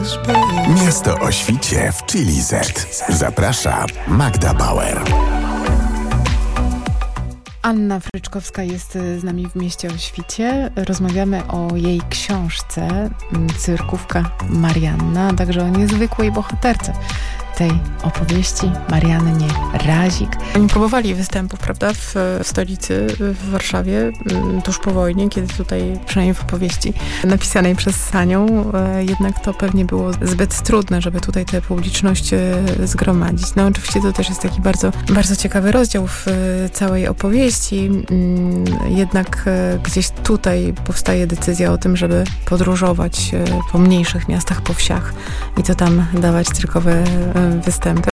Miasto o świcie w Chili Z. Zaprasza Magda Bauer. Anna Fryczkowska jest z nami w Mieście o świcie. Rozmawiamy o jej książce Cyrkówka Marianna, a także o niezwykłej bohaterce tej opowieści, Mariannie Razik. Oni próbowali występów, prawda, w stolicy, w Warszawie, tuż po wojnie, kiedy tutaj, przynajmniej w opowieści napisanej przez Sanią, jednak to pewnie było zbyt trudne, żeby tutaj tę publiczność zgromadzić. No oczywiście to też jest taki bardzo, bardzo ciekawy rozdział w całej opowieści, jednak gdzieś tutaj powstaje decyzja o tym, żeby podróżować po mniejszych miastach, po wsiach i to tam dawać cyrkowe występy.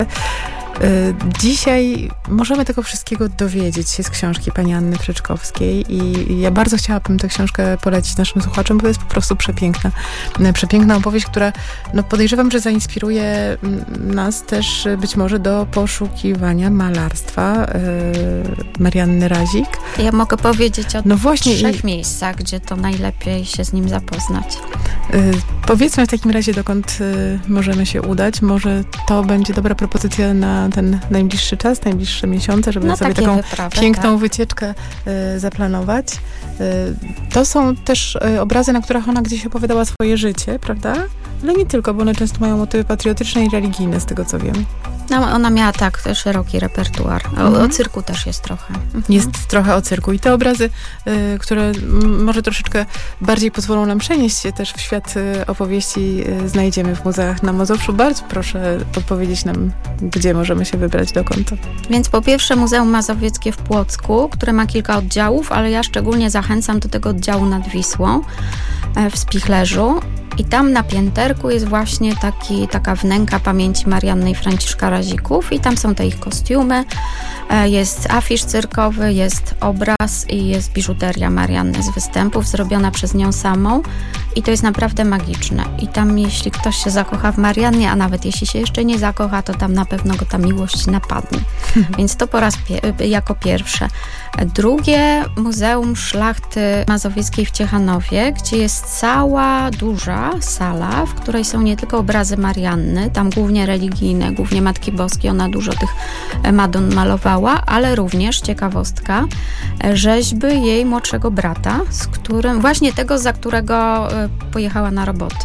Dzisiaj możemy tego wszystkiego dowiedzieć się z książki pani Anny Fryczkowskiej i ja bardzo chciałabym tę książkę polecić naszym słuchaczom, bo to jest po prostu przepiękna opowieść, która podejrzewam, że zainspiruje nas też być może do poszukiwania malarstwa Marianny Razik. Ja mogę powiedzieć o trzech miejscach, gdzie to najlepiej się z nim zapoznać. Powiedzmy w takim razie, dokąd możemy się udać. Może to będzie dobra propozycja na ten najbliższy czas, najbliższe miesiące, żeby sobie taką piękną wycieczkę zaplanować. To są też obrazy, na których ona gdzieś opowiadała swoje życie, prawda? Ale nie tylko, bo one często mają motywy patriotyczne i religijne, z tego co wiem. No, ona miała tak szeroki repertuar. O cyrku też jest trochę. Jest trochę o cyrku. I te obrazy, które może troszeczkę bardziej pozwolą nam przenieść się też w świat opowieści, znajdziemy w muzeach na Mazowszu. Bardzo proszę podpowiedzieć nam, gdzie możemy się wybrać, dokąd. Więc po pierwsze Muzeum Mazowieckie w Płocku, które ma kilka oddziałów, ale ja szczególnie zachęcam do tego oddziału nad Wisłą w Spichlerzu. I tam na pięterku jest właśnie taka wnęka pamięci Marianny i Franciszka Razików i tam są te ich kostiumy, jest afisz cyrkowy, jest obraz i jest biżuteria Marianny z występów zrobiona przez nią samą i to jest naprawdę magiczne. I tam jeśli ktoś się zakocha w Mariannie, a nawet jeśli się jeszcze nie zakocha, to tam na pewno go ta miłość napadnie. Więc to jako pierwsze. Drugie, Muzeum Szlachty Mazowieckiej w Ciechanowie, gdzie jest cała duża sala, w której są nie tylko obrazy Marianny, tam głównie religijne, głównie Matki Boskiej, ona dużo tych Madon malowała, ale również, ciekawostka, rzeźby jej młodszego brata, właśnie tego, za którego pojechała na roboty.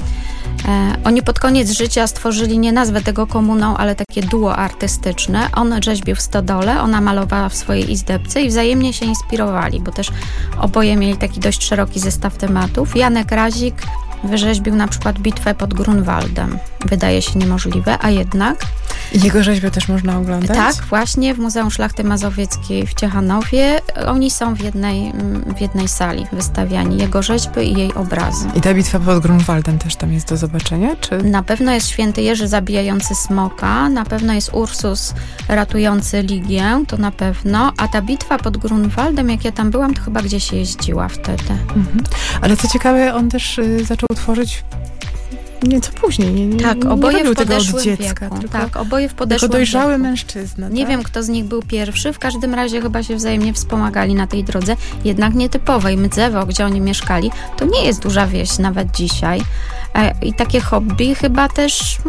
Oni pod koniec życia stworzyli, nie nazwę tego komuną, ale takie duo artystyczne. On rzeźbił w stodole, ona malowała w swojej izdebce i wzajemnie się inspirowali, bo też oboje mieli taki dość szeroki zestaw tematów. Janek Razik wyrzeźbił na przykład bitwę pod Grunwaldem. Wydaje się niemożliwe, a jednak... Jego rzeźby też można oglądać? Tak, właśnie w Muzeum Szlachty Mazowieckiej w Ciechanowie. Oni są w jednej sali wystawiani. Jego rzeźby i jej obrazy. I ta bitwa pod Grunwaldem też tam jest do zobaczenia? Czy? Na pewno jest Święty Jerzy zabijający smoka, na pewno jest Ursus ratujący Ligię, to na pewno, a ta bitwa pod Grunwaldem, jak ja tam byłam, to chyba gdzieś jeździła wtedy. Ale co ciekawe, on też zaczął tworzyć nieco później. Tak, oboje w podeszłym dziecka, wieku. Tak, oboje w podeszłym jako dojrzały wieku. mężczyzna. Nie wiem, kto z nich był pierwszy. W każdym razie chyba się wzajemnie wspomagali na tej drodze, jednak nietypowej. Mdzewo, gdzie oni mieszkali, to nie jest duża wieś nawet dzisiaj. I takie hobby chyba też...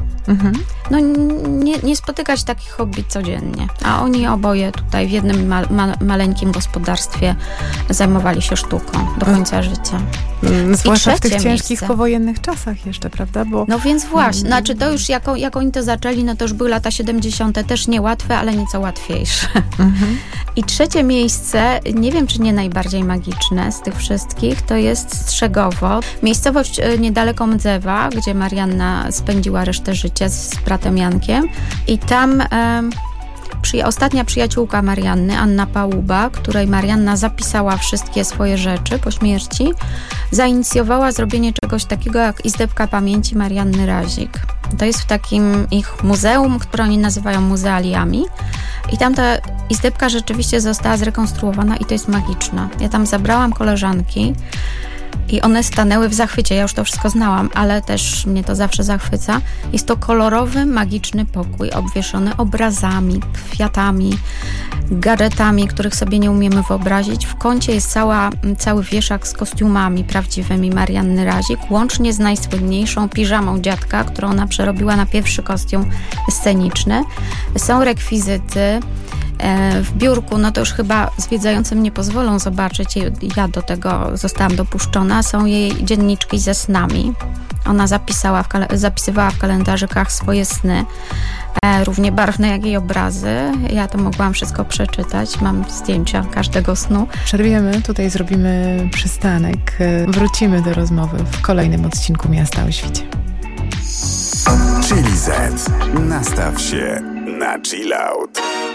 nie spotykać takich hobby codziennie. A oni oboje tutaj w jednym maleńkim gospodarstwie zajmowali się sztuką do końca życia. Zwłaszcza w tych ciężkich powojennych czasach jeszcze, prawda? No więc właśnie. Znaczy to już jak oni to zaczęli, no to już były lata 70. też niełatwe, ale nieco łatwiejsze. I trzecie miejsce, nie wiem czy nie najbardziej magiczne z tych wszystkich, to jest Strzegowo. Miejscowość niedaleko Mdzewa, gdzie Marianna spędziła resztę życia z bratem Jankiem. I tam ostatnia przyjaciółka Marianny, Anna Pałuba, której Marianna zapisała wszystkie swoje rzeczy po śmierci, zainicjowała zrobienie czegoś takiego jak izdebka pamięci Marianny Razik. To jest w takim ich muzeum, które oni nazywają muzealiami. I tam ta izdebka rzeczywiście została zrekonstruowana i to jest magiczna. Ja tam zabrałam koleżanki I one stanęły w zachwycie. Ja już to wszystko znałam, ale też mnie to zawsze zachwyca. Jest to kolorowy, magiczny pokój, obwieszony obrazami, kwiatami, gadżetami, których sobie nie umiemy wyobrazić. W kącie jest cały wieszak z kostiumami prawdziwymi Marianny Razik, łącznie z najsłynniejszą piżamą dziadka, którą ona przerobiła na pierwszy kostium sceniczny. Są rekwizyty. W biurku, no to już chyba zwiedzającym nie pozwolą zobaczyć, ja do tego zostałam dopuszczona, są jej dzienniczki ze snami. Ona zapisywała w kalendarzykach swoje sny, równie barwne jak jej obrazy. Ja to mogłam wszystko przeczytać, mam zdjęcia każdego snu. Przerwiemy, tutaj zrobimy przystanek. Wrócimy do rozmowy w kolejnym odcinku Miasta o Świcie. Chili Z. Nastaw się na chill out.